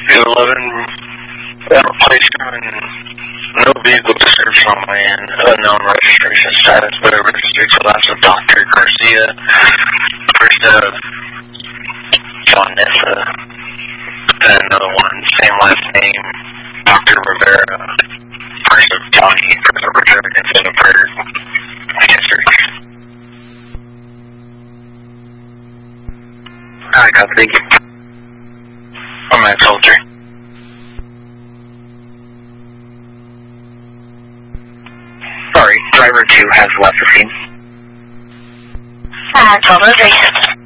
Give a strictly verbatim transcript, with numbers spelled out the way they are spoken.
eleven application and no vehicle description on my end. Unknown registration status, but it registered to last of Doctor Garcia. First of John Nessa. And another one, same last name, Doctor Rivera. First of Johnny, for the Richard instead of her answer. I got thank you. I'm at soldier. Sorry, driver two has left the scene. Uh, twelve oh three.